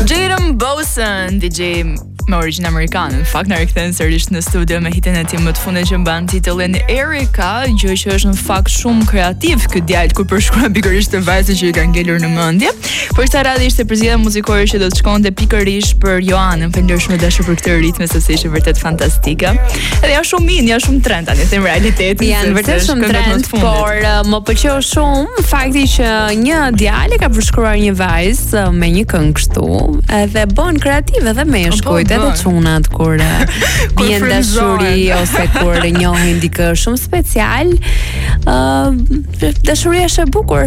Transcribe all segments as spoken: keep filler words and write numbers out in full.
Jaden Bosen, D J me origjinë amerikane, në fakt na rikthen sërish në studio me hitin e tij më të fundit që mban titullin Erika, gjë që është në fakt shumë kreativ ky djalë kur përshkruan pikërisht të vajzën që i ka ngelur në mendje. Por kësaj radhe ishte përzgjedhja muzikore që do të shkonte pikërisht për Joanën, falënderosh shumë dashur për këtë ritme sepse ishte vërtet fantastike. Edhe janë shumë min, janë shumë trend tani them realitetin. Janë vërtet shumë trend, por uh, më pëlqeu shumë fakti që një djalë ka përshkruar një vajzë uh, me një këngë kështu, edhe bën kreativ edhe meshkujt, edhe çunat kur vjen dashuri ose kur njohin dikë shumë special. Uh, dashuria është e bukur.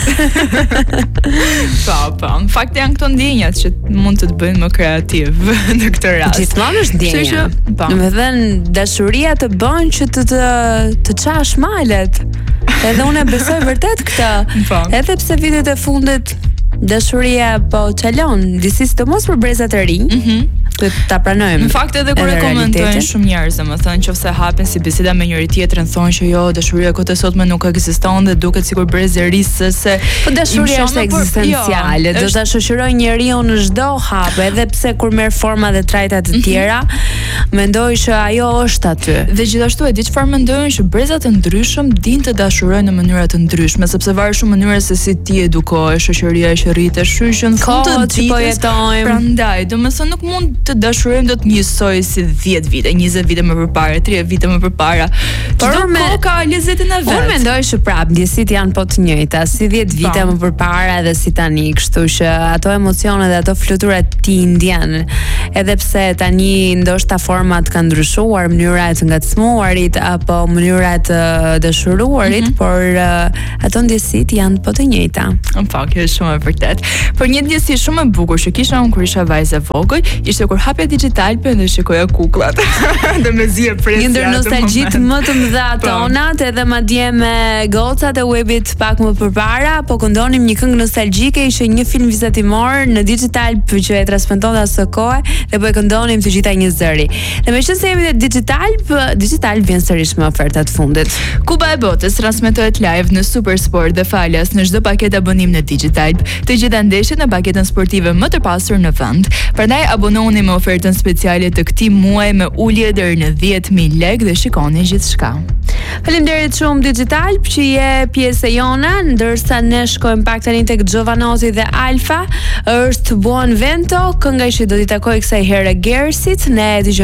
Po, po. Në fakt janë këto ndjenjat që mund të të bëjnë më kreativ në këtë rast. Gjithmonë është ndjenja. Domethënë dashuria të bën që të të, të çash malet. Edhe unë besoj vërtet këtë. Edhe pse vitet e fundit dashuria po çalon, disi sidomos për brezat e rinj. Mhm. Të ta pranojmë. Në fakt edhe kur e komentojnë shumë njerëz, domethënë nëse hapen si biseda me njëri tjetrin, thonë që jo, dashuria këtë sotme nuk ekziston dhe duket sikur brez e ri se po dashuria është ekzistenciale, do ta shoqëroj njeriu në çdo hap, edhe pse kur merr forma dhe trajta të tjera, mendoj që ajo është aty. Dhe gjithashtu e di çfarë mendojnë që brezat të ndryshëm dinë të dashurojnë në mënyra të ndryshme, sepse varet shumë mënyra se si ti edukohesh, shoqëria që rritesh, shyshin, kohë që po jetojmë. Prandaj, domethënë nuk mund të dashurojmë do të njësoj si dhjetë vite, njëzet vite më përpara, tridhjetë vite më përpara. Çdo kohë ka lezetin e vet. Unë mendoj që prap ndjesit janë po të njëjta, si dhjetë vite më përpara edhe si tani, kështu që ato emocione dhe ato fluturat ti ndjen. Edhe pse tani ndoshta format kanë ndryshuar, mënyra e të ngacmuarit apo mënyra e të dashuruarit, mm -hmm. por uh, ato ndjesit janë po të njëjta. Në fakt është shumë e vërtet. Por një ndjesi shumë e bukur që kisha unë kur isha vajzë e vogël, ishte kur hapja digital për dhe shikoja kukullat. Dhe me zi e presja. Një ndër nostalgjit më të mëdha tonat, edhe madje me gocat e webit pak më përpara, po këndonim një këngë nostalgjike, ishte një film vizatimor në digital për që e transmetonte asë kohë dhe po e këndonim të gjitha një zëri. Dhe meqense jemi te digital, digital vjen sërish me ofertat fundit. Kupa e botës transmetohet live në Supersport dhe falas në çdo paketë abonim në digital. Të gjitha ndeshjet në paketën sportive më të pasur në vend. Prandaj abononi me ofertën speciale të këtij muaji me ulje deri në dhjetë mijë lekë dhe shikoni gjithçka. Faleminderit shumë Digital që je pjesë e jona, ndërsa ne shkojmë pak tani tek Giovanotti dhe Alfa, është Buon Vento, kënga që do t'i takoj kësaj herë Gersit, ne dëgjojmë